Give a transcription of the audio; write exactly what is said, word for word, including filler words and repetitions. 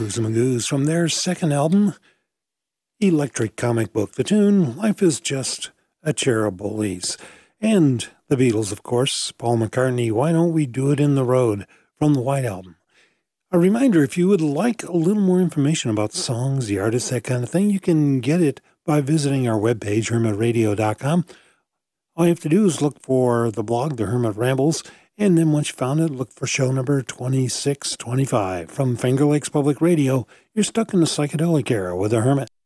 Ooze Magoos from their second album, Electric Comic Book. The tune, Life is Just a Cherub Lease. And the Beatles, of course, Paul McCartney, Why Don't We Do It in the Road, from the White Album. A reminder, if you would like a little more information about songs, the artists, that kind of thing, you can get it by visiting our webpage, hermit radio dot com. All you have to do is look for the blog, The Hermit Rambles, and then once you found it, look for show number twenty-six twenty-five. From Finger Lakes Public Radio, you're stuck in the psychedelic era with the Hermit.